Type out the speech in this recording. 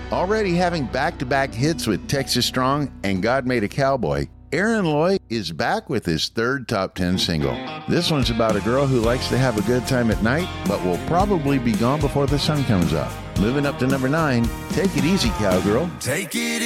Already having back-to-back hits with Texas Strong and God Made a Cowboy, Aaron Loy is back with his third top 10 single. This one's about a girl who likes to have a good time at night, but will probably be gone before the sun comes up. Moving up to number 9, Take It Easy, Cowgirl. Take it